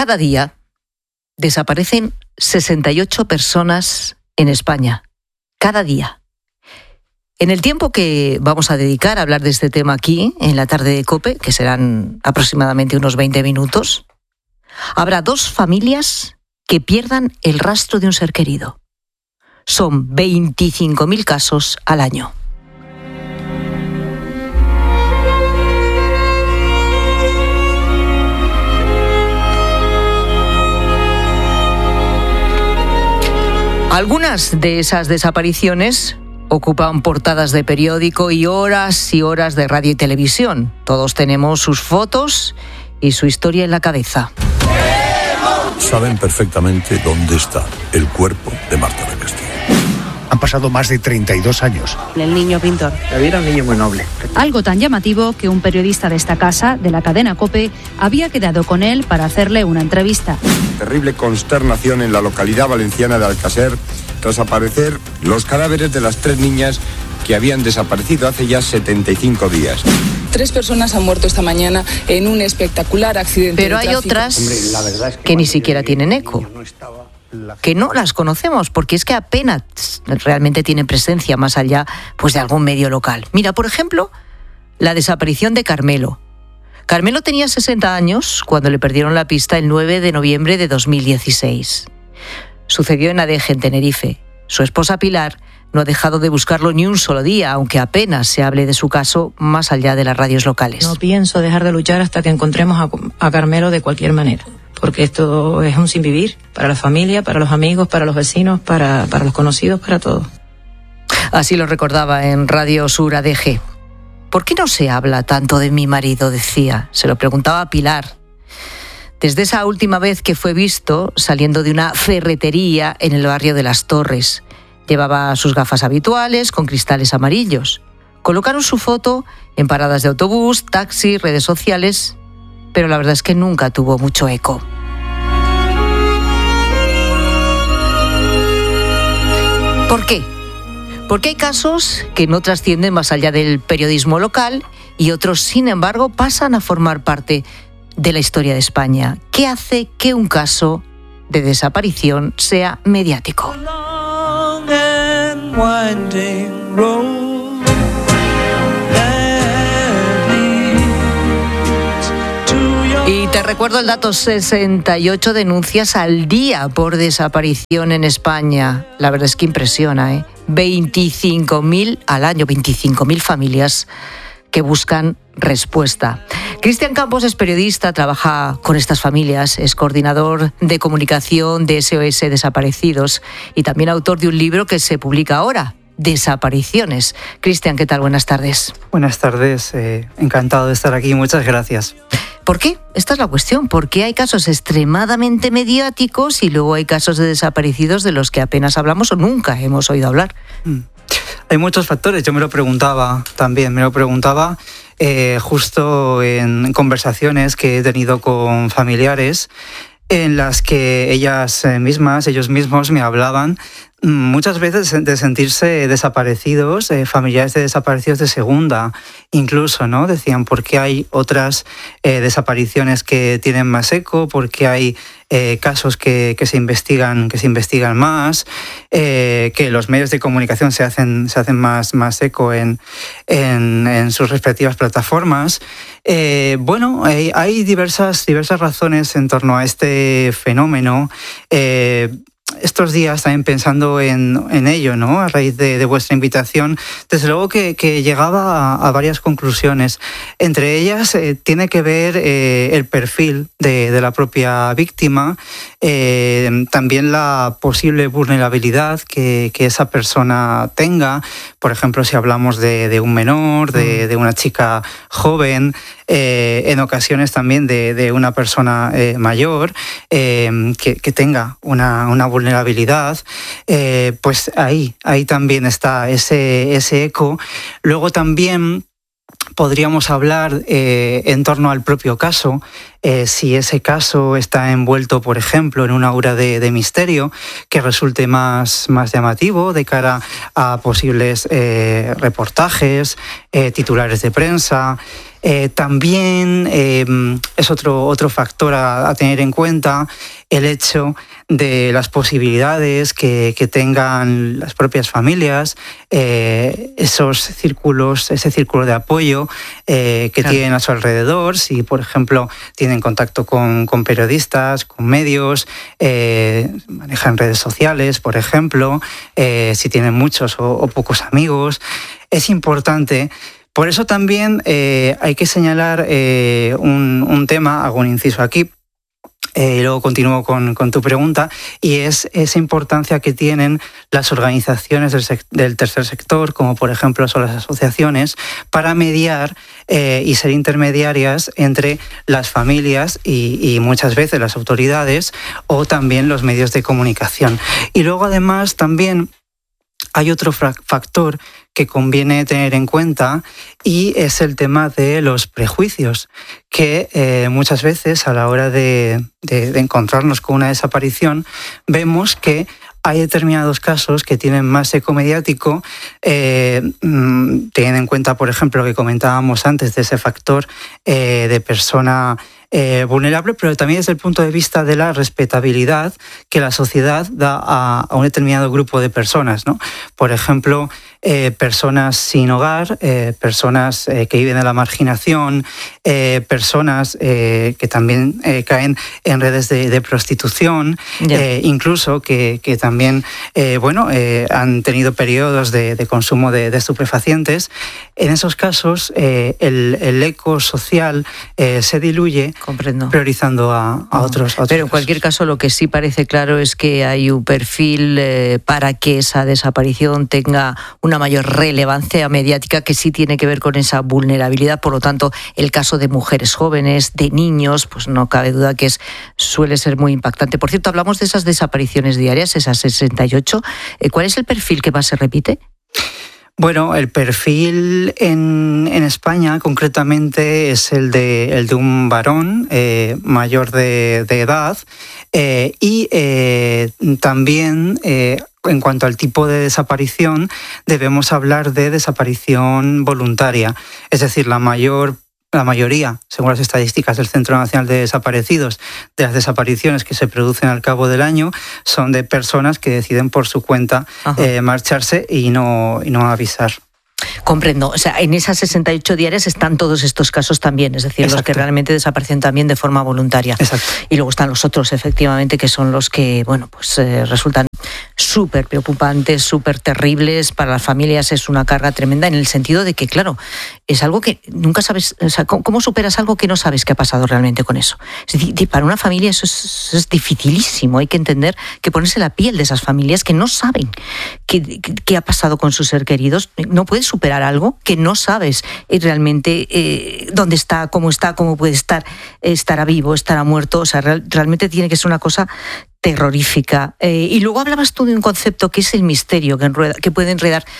Cada día desaparecen 68 personas en España. Cada día. En el tiempo que vamos a dedicar a hablar de este tema aquí, en la tarde de COPE, que serán aproximadamente unos 20 minutos, habrá 2 familias que pierdan el rastro de un ser querido. Son 25.000 casos al año. Algunas de esas desapariciones ocupan portadas de periódico y horas de radio y televisión. Todos tenemos sus fotos y su historia en la cabeza. Saben perfectamente dónde está el cuerpo de Marta del Castillo. Han pasado más de 32 años. El niño pintor. David era un niño muy noble. Algo tan llamativo que un periodista de esta casa, de la cadena COPE, había quedado con él para hacerle una entrevista. Terrible consternación en la localidad valenciana de Alcácer tras aparecer los cadáveres de las 3 niñas que habían desaparecido hace ya 75 días. 3 personas han muerto esta mañana en un espectacular accidente. Pero hay otras que ni siquiera tienen eco, que no las conocemos porque es que apenas realmente tienen presencia más allá pues de algún medio local. Mira, por ejemplo, la desaparición de Carmelo. Carmelo tenía 60 años cuando le perdieron la pista el 9 de noviembre de 2016. Sucedió en Adeje, en Tenerife. Su esposa Pilar no ha dejado de buscarlo ni un solo día, aunque apenas se hable de su caso más allá de las radios locales. No pienso dejar de luchar hasta que encontremos a Carmelo de cualquier manera, porque esto es un sinvivir para la familia, para los amigos, para los vecinos, para los conocidos, para todos. Así lo recordaba en Radio Sur Adeje. ¿Por qué no se habla tanto de mi marido?, decía. Se lo preguntaba a Pilar. Desde esa última vez que fue visto saliendo de una ferretería en el barrio de Las Torres. Llevaba sus gafas habituales con cristales amarillos. Colocaron su foto en paradas de autobús, taxi, redes sociales, pero la verdad es que nunca tuvo mucho eco. ¿Por qué? Porque hay casos que no trascienden más allá del periodismo local y otros, sin embargo, pasan a formar parte de la historia de España. ¿Qué hace que un caso de desaparición sea mediático? Y te recuerdo el dato: 68 denuncias al día por desaparición en España. La verdad es que impresiona, ¿eh? 25.000 al año, 25.000 familias que buscan respuesta. Cristian Campos es periodista, trabaja con estas familias, es coordinador de comunicación de SOS Desaparecidos y también autor de un libro que se publica ahora, Desapariciones. Cristian, ¿qué tal? Buenas tardes. Buenas tardes, encantado de estar aquí, muchas gracias. ¿Por qué? Esta es la cuestión. ¿Por qué hay casos extremadamente mediáticos y luego hay casos de desaparecidos de los que apenas hablamos o nunca hemos oído hablar? Hay muchos factores, yo me lo preguntaba también, justo en conversaciones que he tenido con familiares en las que ellos mismos me hablaban muchas veces de sentirse desaparecidos, familiares de desaparecidos de segunda, incluso, ¿no? Decían, ¿por qué hay otras desapariciones que tienen más eco? ¿Por qué hay casos que se investigan más? Que los medios de comunicación se hacen más eco en sus respectivas plataformas. Hay diversas razones en torno a este fenómeno. Estos días también pensando en ello, ¿no? A raíz de vuestra invitación, desde luego que llegaba a varias conclusiones. Entre ellas tiene que ver el perfil de la propia víctima, también la posible vulnerabilidad que esa persona tenga. Por ejemplo, si hablamos de un menor, de una chica joven, en ocasiones también de una persona mayor que tenga una vulnerabilidad, pues ahí también está ese eco. Luego también podríamos hablar en torno al propio caso, si ese caso está envuelto, por ejemplo, en una aura de misterio que resulte más llamativo de cara a posibles reportajes, titulares de prensa. También es otro factor a tener en cuenta el hecho de las posibilidades que tengan las propias familias, ese círculo de apoyo que tienen a su alrededor, si por ejemplo tienen contacto con periodistas, con medios, manejan redes sociales, por ejemplo, si tienen muchos o pocos amigos. Es importante. Por eso también hay que señalar un tema, hago un inciso aquí, y luego continúo con tu pregunta, y es esa importancia que tienen las organizaciones del tercer sector, como por ejemplo son las asociaciones, para mediar y ser intermediarias entre las familias y muchas veces las autoridades o también los medios de comunicación. Y luego además también hay otro factor que conviene tener en cuenta, y es el tema de los prejuicios, que muchas veces a la hora de encontrarnos con una desaparición vemos que hay determinados casos que tienen más eco mediático, teniendo en cuenta, por ejemplo, lo que comentábamos antes de ese factor de persona vulnerable, pero también desde el punto de vista de la respetabilidad que la sociedad da a un determinado grupo de personas, ¿no? Por ejemplo, personas sin hogar, personas que viven en la marginación, personas que también caen en redes de prostitución, incluso que también han tenido periodos de consumo de estupefacientes. En esos casos el eco social se diluye. Comprendo. Priorizando a otros. Pero en cualquier caso, lo que sí parece claro es que hay un perfil para que esa desaparición tenga una mayor relevancia mediática, que sí tiene que ver con esa vulnerabilidad. Por lo tanto, el caso de mujeres jóvenes, de niños, pues no cabe duda que suele ser muy impactante. Por cierto, hablamos de esas desapariciones diarias, esas 68. ¿Cuál es el perfil que más se repite? Bueno, el perfil en España concretamente es el de un varón mayor de edad, y también en cuanto al tipo de desaparición debemos hablar de desaparición voluntaria, es decir, la mayoría, según las estadísticas del Centro Nacional de Desaparecidos, de las desapariciones que se producen al cabo del año son de personas que deciden por su cuenta marcharse y no avisar. Comprendo. O sea, en esas 68 diarias están todos estos casos también, es decir, Exacto. Los que realmente desaparecen también de forma voluntaria. Exacto. Y luego están los otros, efectivamente, que son los que, resultan súper preocupantes, súper terribles. Para las familias es una carga tremenda, en el sentido de que, claro, es algo que nunca sabes. O sea, ¿cómo superas algo que no sabes qué ha pasado realmente con eso? Es decir, para una familia eso es dificilísimo. Hay que entender, que ponerse la piel de esas familias que no saben qué ha pasado con sus seres queridos. No puedes superar algo que no sabes realmente dónde está, cómo puede estar, estará vivo, estará muerto. O sea, realmente tiene que ser una cosa terrorífica. Y luego hablabas tú de un concepto que es el misterio, que puede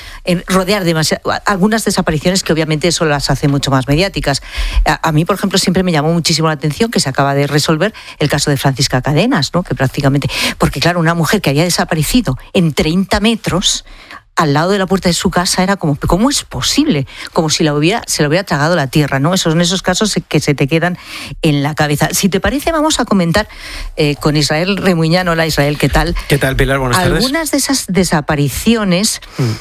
rodear demasiado algunas desapariciones, que obviamente eso las hace mucho más mediáticas. A mí, por ejemplo, siempre me llamó muchísimo la atención que se acaba de resolver el caso de Francisca Cadenas, ¿no? Que prácticamente, porque claro, una mujer que había desaparecido en 30 metros al lado de la puerta de su casa, era como, ¿cómo es posible? Como si se lo hubiera tragado la tierra, ¿no? Son esos casos que se te quedan en la cabeza. Si te parece, vamos a comentar con Israel Remuñán. Hola, Israel, ¿qué tal? ¿Qué tal, Pilar? Buenas tardes. Algunas de esas desapariciones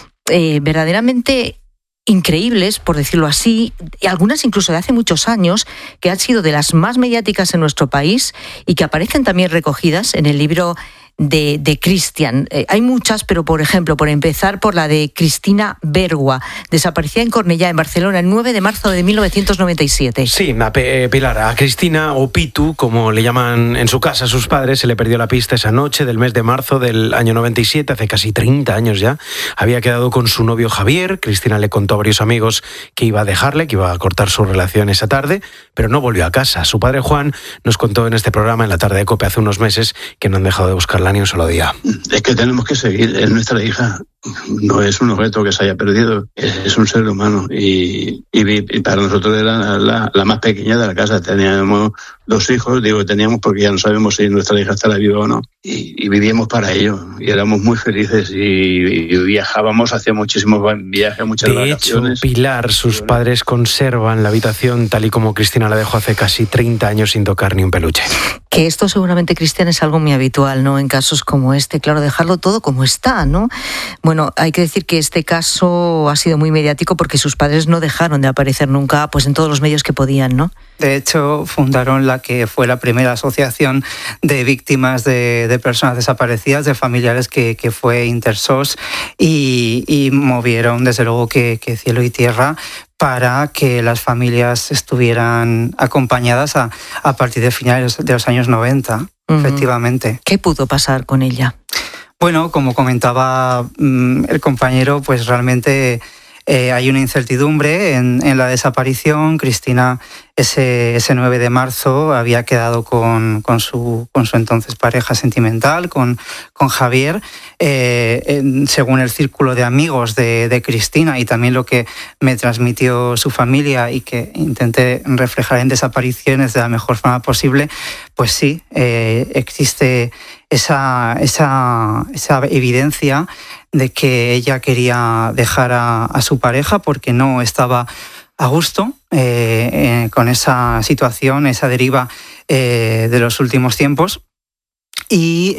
verdaderamente increíbles, por decirlo así, y algunas incluso de hace muchos años, que han sido de las más mediáticas en nuestro país y que aparecen también recogidas en el libro de Cristian. Hay muchas, pero por ejemplo, por empezar por la de Cristina Bergua, desaparecida en Cornellá, en Barcelona, el 9 de marzo de 1997. Sí, Pilar, a Cristina, o Pitu, como le llaman en su casa a sus padres, se le perdió la pista esa noche del mes de marzo del año 97, hace casi 30 años ya. Había quedado con su novio Javier. Cristina le contó a varios amigos que iba a dejarle, que iba a cortar su relación esa tarde, pero no volvió a casa. Su padre Juan nos contó en este programa, en la tarde de COPE, hace unos meses, que no han dejado de buscarla ni un solo día. Es que tenemos que seguir, es nuestra hija. No es un objeto que se haya perdido, es un ser humano y para nosotros era la más pequeña de la casa. Teníamos 2 hijos, teníamos porque ya no sabemos si nuestra hija estará viva o no, y vivíamos para ello y éramos muy felices y viajábamos, hacía muchísimos viajes, muchas vacaciones. De hecho, Pilar, sus padres conservan la habitación tal y como Cristina la dejó hace casi 30 años sin tocar ni un peluche. Que esto seguramente, Cristian, es algo muy habitual, ¿no? En casos como este, claro, dejarlo todo como está, ¿no? Bueno, hay que decir que este caso ha sido muy mediático porque sus padres no dejaron de aparecer nunca, pues en todos los medios que podían, ¿no? De hecho, fundaron la que fue la primera asociación de víctimas de personas desaparecidas, de familiares, que fue Intersos, y movieron, desde luego, que cielo y tierra para que las familias estuvieran acompañadas a partir de finales de los años 90, efectivamente. ¿Qué pudo pasar con ella? Bueno, como comentaba el compañero, pues realmente hay una incertidumbre en la desaparición. Cristina ese 9 de marzo había quedado con su entonces pareja sentimental, con Javier. Según el círculo de amigos de Cristina y también lo que me transmitió su familia y que intenté reflejar en Desapariciones de la mejor forma posible, pues sí, existe esa evidencia de que ella quería dejar a su pareja porque no estaba a gusto con esa situación, esa deriva de los últimos tiempos. Y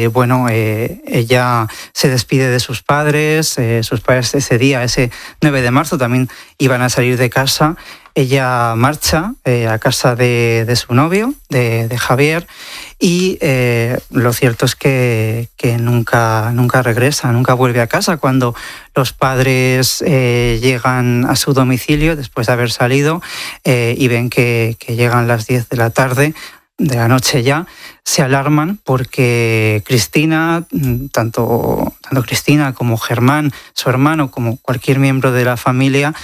ella se despide de sus padres ese día, ese 9 de marzo, también iban a salir de casa. Ella marcha a casa de su novio, de Javier, y lo cierto es que nunca regresa, nunca vuelve a casa. Cuando los padres llegan a su domicilio después de haber salido y ven que llegan las 10 de la tarde, de la noche ya, se alarman porque Cristina, tanto Cristina como Germán, su hermano, como cualquier miembro de la familia,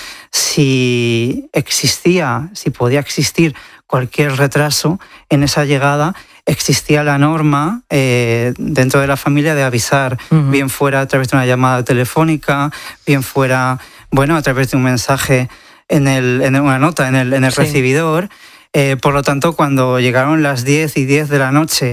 si podía existir cualquier retraso en esa llegada, existía la norma dentro de la familia de avisar, bien fuera a través de una llamada telefónica, bien fuera, a través de un mensaje en una nota en el recibidor. Por lo tanto, cuando llegaron las 10:10 de la noche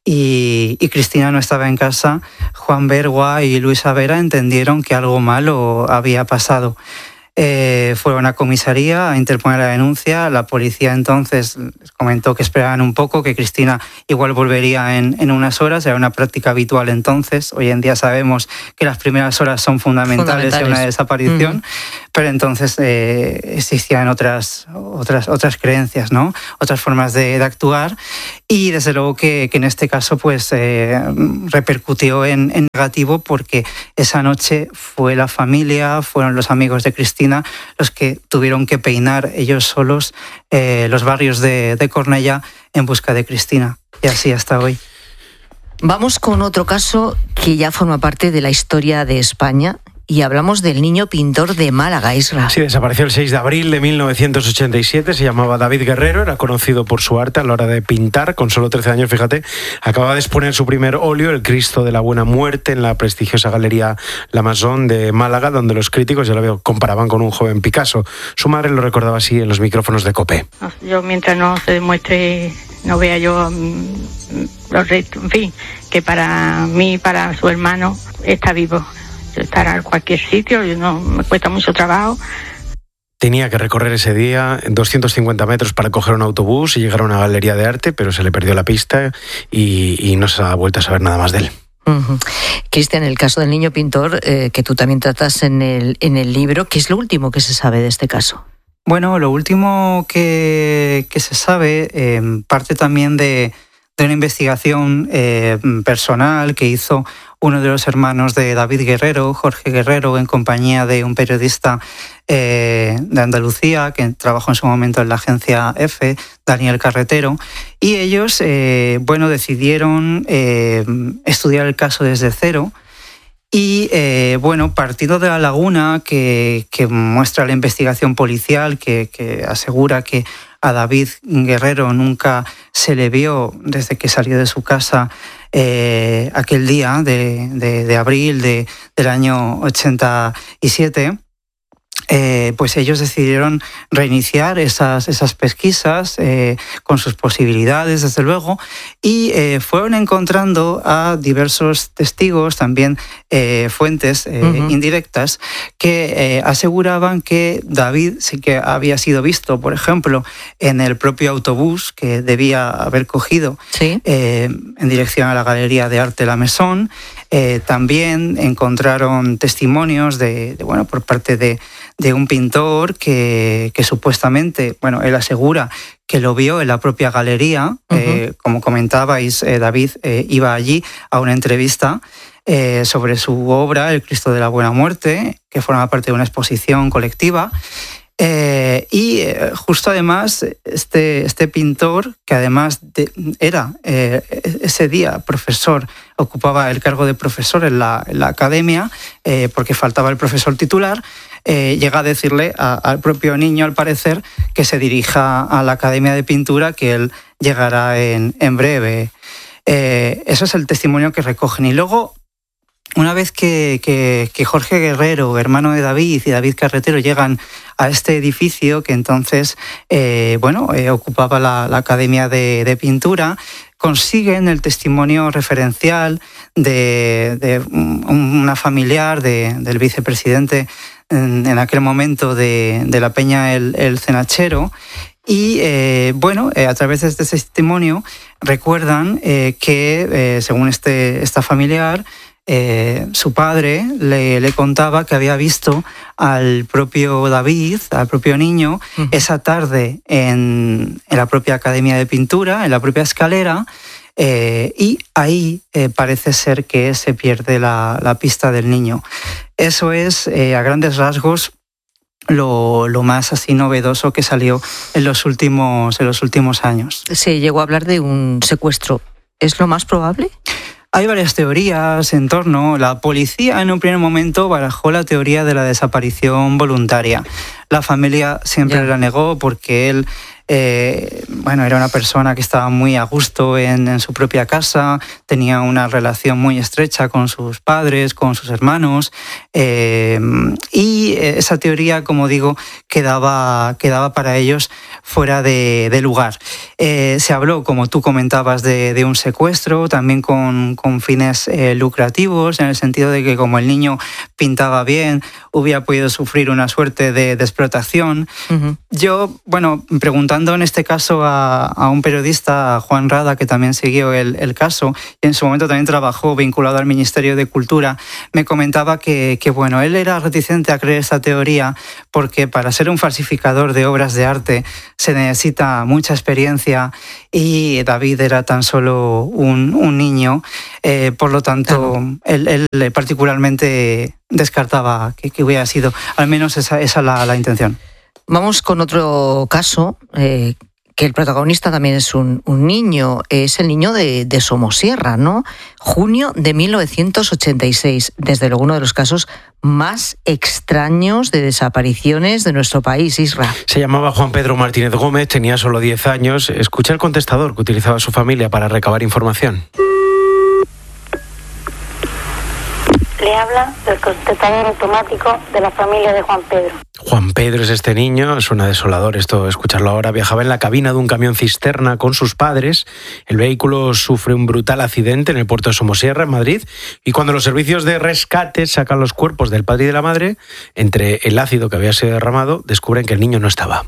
y Cristina no estaba en casa, Juan Bergua y Luisa Vera entendieron que algo malo había pasado. Fueron a comisaría a interponer la denuncia. La policía entonces les comentó que esperaban un poco, que Cristina igual volvería en unas horas. Era una práctica habitual entonces. Hoy en día sabemos que las primeras horas son fundamentales en una desaparición, pero entonces existían otras creencias, ¿no? Otras formas de actuar, y desde luego que en este caso pues repercutió en negativo, porque esa noche fue la familia, fueron los amigos de Cristina los que tuvieron que peinar ellos solos los barrios de Cornellá en busca de Cristina, y así hasta hoy. Vamos con otro caso que ya forma parte de la historia de España. Y hablamos del niño pintor de Málaga, Isra. Sí, desapareció el 6 de abril de 1987, se llamaba David Guerrero, era conocido por su arte a la hora de pintar, con solo 13 años, fíjate, acababa de exponer su primer óleo, el Cristo de la Buena Muerte, en la prestigiosa galería La Masón de Málaga, donde los críticos, ya lo veo, comparaban con un joven Picasso. Su madre lo recordaba así en los micrófonos de COPE. Yo, mientras no se demuestre, no vea yo los restos, en fin, que para mí, para su hermano, está vivo. Estar en cualquier sitio, no me cuesta mucho trabajo. Tenía que recorrer ese día 250 metros para coger un autobús y llegar a una galería de arte, pero se le perdió la pista y no se ha vuelto a saber nada más de él. Cristian, el caso del niño pintor, que tú también tratas en el libro, ¿qué es lo último que se sabe de este caso? Bueno, lo último que se sabe parte también de una investigación personal que hizo uno de los hermanos de David Guerrero, Jorge Guerrero, en compañía de un periodista de Andalucía que trabajó en su momento en la agencia EFE, Daniel Carretero, y ellos decidieron estudiar el caso desde cero Y bueno, partiendo de la laguna que muestra la investigación policial, que asegura que a David Guerrero nunca se le vio desde que salió de su casa aquel día de abril del año 87, pues ellos decidieron reiniciar esas pesquisas con sus posibilidades, desde luego, y fueron encontrando a diversos testigos, también fuentes indirectas, que aseguraban que David sí que había sido visto, por ejemplo, en el propio autobús que debía haber cogido en dirección a la Galería de Arte La Maison. También encontraron testimonios por parte de un pintor que supuestamente, él asegura que lo vio en la propia galería. Como comentabais, David iba allí a una entrevista sobre su obra, El Cristo de la Buena Muerte, que forma parte de una exposición colectiva. Y justo además este pintor, que además era ese día profesor, ocupaba el cargo de profesor en la academia, porque faltaba el profesor titular, llega a decirle al propio niño, al parecer, que se dirija a la Academia de Pintura, que él llegará en breve. Eso es el testimonio que recogen. Y luego, una vez que Jorge Guerrero, hermano de David, y David Carretero llegan a este edificio que entonces ocupaba la Academia de Pintura, consiguen el testimonio referencial de una familiar del vicepresidente en aquel momento de la Peña El Cenachero. Y a través de este testimonio recuerdan que, según esta familiar, su padre le contaba que había visto al propio David, al propio niño, esa tarde en la propia Academia de Pintura, en la propia escalera, y ahí parece ser que se pierde la pista del niño. Eso es, a grandes rasgos, lo más así novedoso que salió en los últimos años. Se llegó a hablar de un secuestro. ¿Es lo más probable? Hay varias teorías en torno. La policía en un primer momento barajó la teoría de la desaparición voluntaria. La familia siempre la negó porque él era una persona que estaba muy a gusto en su propia casa, tenía una relación muy estrecha con sus padres, con sus hermanos, y esa teoría, como digo, quedaba para ellos fuera de lugar. Se habló, como tú comentabas, de un secuestro, también con fines lucrativos, en el sentido de que como el niño pintaba bien, hubiera podido sufrir una suerte de explotación. Yo, preguntando en este caso a un periodista, a Juan Rada, que también siguió el caso, y en su momento también trabajó vinculado al Ministerio de Cultura, me comentaba que él era reticente a creer esta teoría porque para ser un falsificador de obras de arte se necesita mucha experiencia y David era tan solo un niño, por lo tanto, él particularmente descartaba que hubiera sido, al menos esa la intención. Vamos con otro caso, que el protagonista también es un niño, es el niño de Somosierra, ¿no? Junio de 1986, desde luego uno de los casos más extraños de desapariciones de nuestro país, Isra. Se llamaba Juan Pedro Martínez Gómez, tenía solo 10 años. Escucha el contestador que utilizaba su familia para recabar información. Le habla del contestador automático de la familia de Juan Pedro. Juan Pedro es este niño, suena desolador esto, escucharlo ahora. Viajaba en la cabina de un camión cisterna con sus padres. El vehículo sufre un brutal accidente en el puerto de Somosierra, en Madrid, y cuando los servicios de rescate sacan los cuerpos del padre y de la madre, entre el ácido que había sido derramado, descubren que el niño no estaba.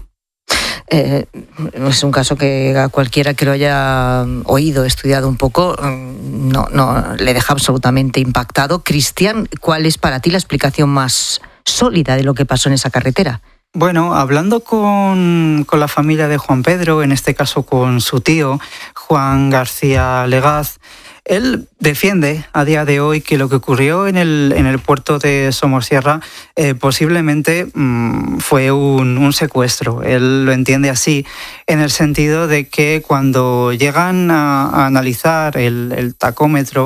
Es un caso que a cualquiera que lo haya oído, estudiado un poco, no le deja absolutamente impactado. Cristian, ¿cuál es para ti la explicación más sólida de lo que pasó en esa carretera? Bueno, hablando con la familia de Juan Pedro, en este caso con su tío, Juan García Legaz, él defiende a día de hoy que lo que ocurrió en el puerto de Somosierra posiblemente fue un secuestro. Él lo entiende así, en el sentido de que cuando llegan a analizar el tacómetro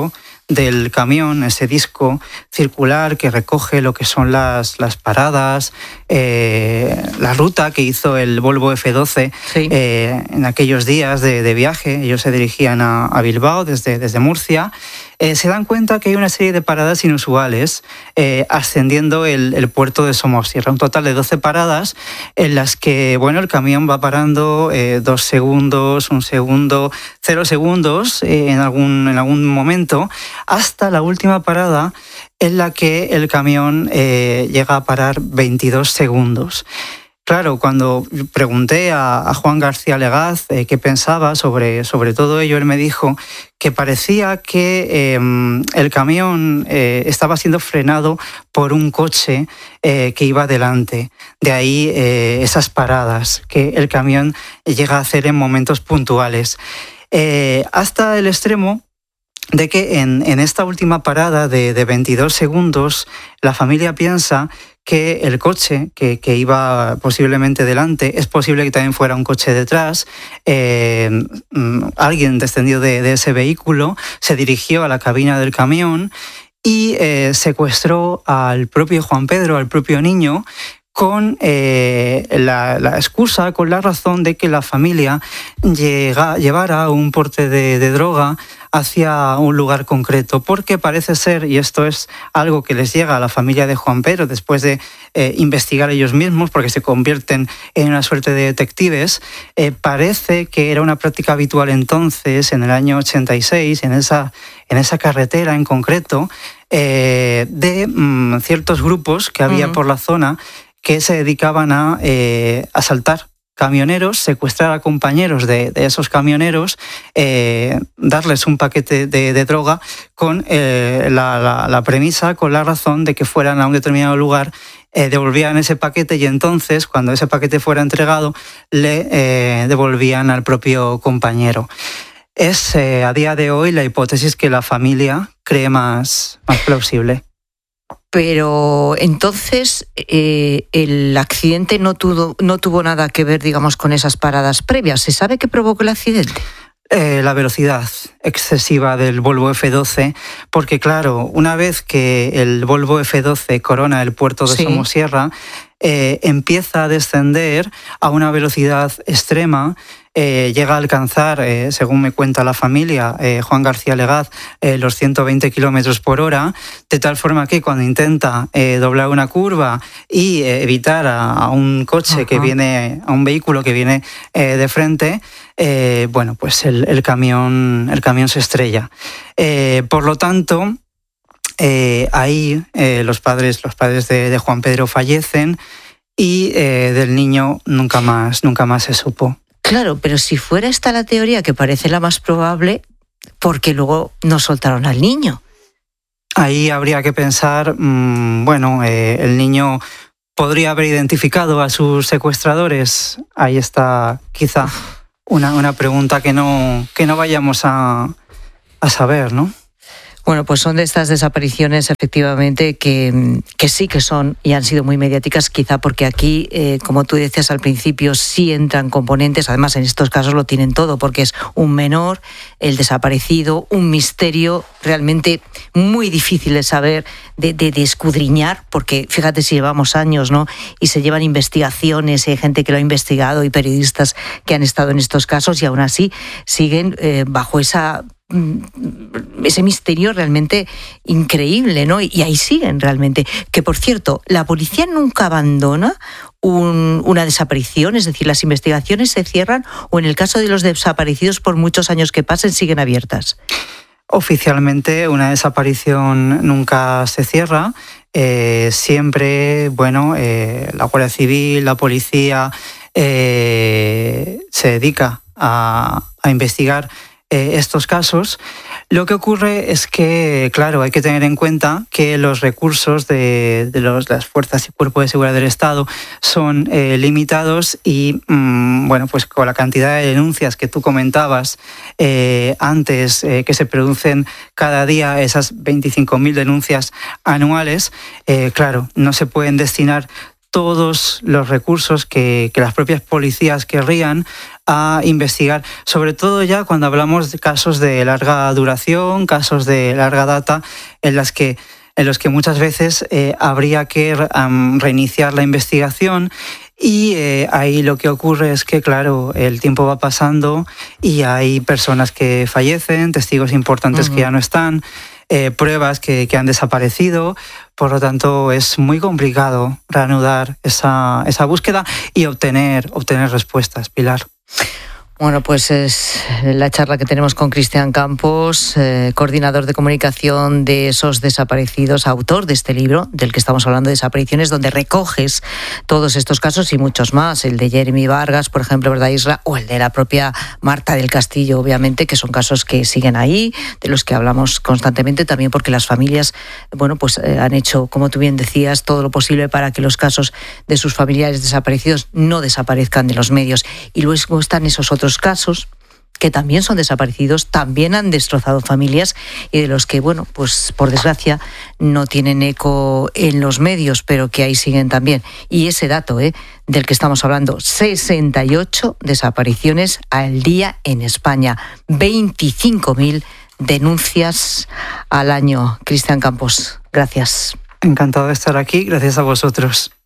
del camión, ese disco circular que recoge lo que son las paradas, la ruta que hizo el Volvo F12 en aquellos días de viaje. Ellos se dirigían a Bilbao desde Murcia. Se dan cuenta que hay una serie de paradas inusuales ascendiendo el puerto de Somosierra. Un total de 12 paradas en las que el camión va parando 2 segundos, 1 segundo, 0 segundos en algún momento, hasta la última parada en la que el camión llega a parar 22 segundos. Claro, cuando pregunté a Juan García Legaz qué pensaba sobre todo ello, él me dijo que parecía que el camión estaba siendo frenado por un coche que iba delante. De ahí esas paradas que el camión llega a hacer en momentos puntuales. Hasta el extremo de que en esta última parada de 22 segundos, la familia piensa que el coche que iba posiblemente delante, es posible que también fuera un coche detrás, alguien descendió de ese vehículo, se dirigió a la cabina del camión y secuestró al propio Juan Pedro, al propio niño, con la excusa, con la razón de que la familia llevara un porte de droga hacia un lugar concreto, porque parece ser, y esto es algo que les llega a la familia de Juan Pedro después de investigar ellos mismos, porque se convierten en una suerte de detectives, parece que era una práctica habitual entonces, en el año 86, en esa carretera en concreto, de ciertos grupos que había por la zona que se dedicaban a asaltar camioneros, secuestrar a compañeros de esos camioneros, darles un paquete de droga con la premisa, con la razón de que fueran a un determinado lugar, devolvían ese paquete y entonces, cuando ese paquete fuera entregado, le devolvían al propio compañero. Es a día de hoy la hipótesis que la familia cree más plausible. Pero entonces el accidente no tuvo nada que ver, digamos, con esas paradas previas. ¿Se sabe qué provocó el accidente? La velocidad excesiva del Volvo F12, porque claro, una vez que el Volvo F12 corona el puerto de Somosierra, empieza a descender a una velocidad extrema, llega a alcanzar, según me cuenta la familia, Juan García Legaz, los 120 kilómetros por hora, de tal forma que cuando intenta doblar una curva y evitar a un coche que viene, a un vehículo que viene de frente, pues el camión se estrella. Por lo tanto, ahí los padres de Juan Pedro fallecen y del niño nunca más se supo. Claro, pero si fuera esta la teoría, que parece la más probable, ¿por qué luego no soltaron al niño? Ahí habría que pensar, el niño podría haber identificado a sus secuestradores. Ahí está quizá una pregunta que no vayamos a saber, ¿no? Bueno, pues son de estas desapariciones, efectivamente, que sí que son y han sido muy mediáticas, quizá porque aquí, como tú decías al principio, sí entran componentes, además en estos casos lo tienen todo, porque es un menor, el desaparecido, un misterio realmente muy difícil de saber, de escudriñar, porque fíjate si llevamos años, ¿no? Y se llevan investigaciones, hay gente que lo ha investigado y periodistas que han estado en estos casos y aún así siguen bajo ese misterio realmente increíble, ¿no? Y ahí siguen realmente. Que, por cierto, la policía nunca abandona una desaparición, es decir, las investigaciones se cierran o en el caso de los desaparecidos, por muchos años que pasen, siguen abiertas. Oficialmente una desaparición nunca se cierra. Siempre, la Guardia Civil, la policía se dedica a investigar estos casos. Lo que ocurre es que, claro, hay que tener en cuenta que los recursos de las fuerzas y cuerpos de seguridad del Estado son limitados y, pues con la cantidad de denuncias que tú comentabas antes, que se producen cada día, esas 25.000 denuncias anuales, claro, no se pueden destinar todos los recursos que las propias policías querrían a investigar, sobre todo ya cuando hablamos de casos de larga duración, casos de larga data, en los que muchas veces habría que reiniciar la investigación. Y ahí lo que ocurre es que, claro, el tiempo va pasando y hay personas que fallecen, testigos importantes que ya no están, pruebas que han desaparecido. Por lo tanto, es muy complicado reanudar esa búsqueda y obtener respuestas, Pilar. Bueno, pues es la charla que tenemos con Cristian Campos, coordinador de comunicación de esos desaparecidos, autor de este libro del que estamos hablando, Desapariciones, donde recoges todos estos casos y muchos más, el de Jeremy Vargas, por ejemplo, ¿verdad, Isra? O el de la propia Marta del Castillo, obviamente, que son casos que siguen ahí, de los que hablamos constantemente, también porque las familias, bueno, pues han hecho, como tú bien decías, todo lo posible para que los casos de sus familiares desaparecidos no desaparezcan de los medios. Y luego están esos otros casos que también son desaparecidos, también han destrozado familias y de los que, bueno, pues por desgracia no tienen eco en los medios, pero que ahí siguen también. Y ese dato del que estamos hablando, 68 desapariciones al día en España, 25.000 denuncias al año. Cristian Campos, gracias. Encantado de estar aquí, gracias a vosotros.